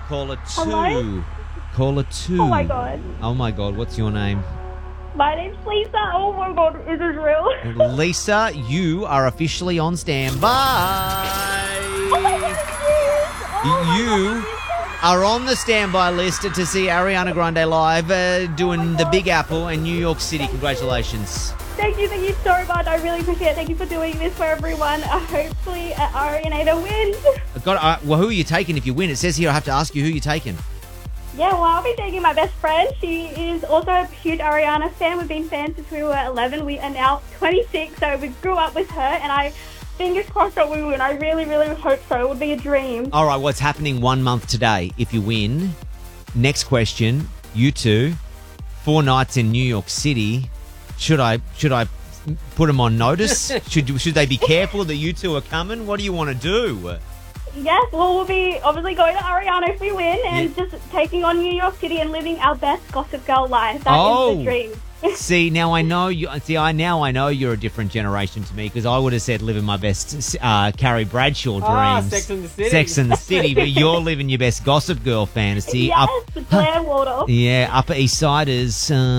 Caller 2. Hello? Caller 2. Oh my god. Oh my god, what's your name? My name's Lisa. Oh my god, is this real? Lisa, you are officially on standby. Oh my god, yes. Oh You are on the standby list to see Ariana Grande live doing the Big Apple in New York City. Congratulations. Thank you so much. I really appreciate it. Thank you for doing this for everyone. Hopefully, Ariana wins. Well, who are you taking if you win? It says here I have to ask you who you're taking. Yeah, well, I'll be taking my best friend. She is also a huge Ariana fan. We've been fans since we were 11. We are now 26, so we grew up with her, and fingers crossed that we win. I really, really hope so. It would be a dream. All right, what's happening 1 month today? If you win, next question, you two, 4 nights in New York City. Should I put them on notice? should they be careful that you two are coming? What do you want to do? Yes, well, we'll be obviously going to Ariana if we win and just taking on New York City and living our best Gossip Girl life. That is the dream. See, now I know you. I know you're a different generation to me because I would have said living my best Carrie Bradshaw dreams. Sex and the City. Sex and the City, but you're living your best Gossip Girl fantasy. Yes, Blair Waldorf. Yeah, Upper East Siders,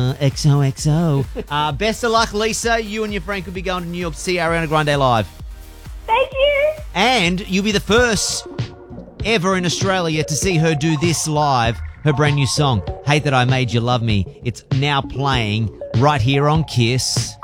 XOXO. Best of luck, Lisa. You and your friend could be going to New York to see Ariana Grande live. Thank you. And you'll be the first ever in Australia to see her do this live, her brand new song, Hate That I Made You Love Me. It's now playing right here on Kiss.